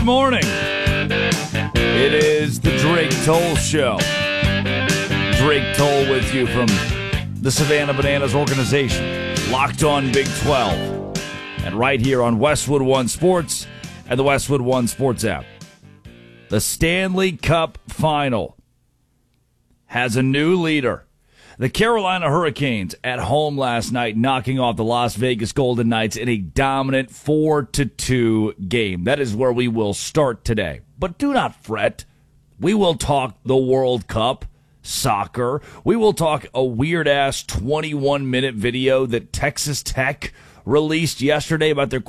morning. It is the Drake Toll Show. Drake Toll with you from the Savannah Bananas organization, Locked On Big 12, and right here on Westwood One Sports and the Westwood One Sports app. The Stanley Cup Final has a new leader. The Carolina Hurricanes at home last night, knocking off the Las Vegas Golden Knights in a dominant 4-2 game. That is where we will start today. But do not fret. We will talk the World Cup, soccer. We will talk a weird-ass 21-minute video that Texas Tech released yesterday about their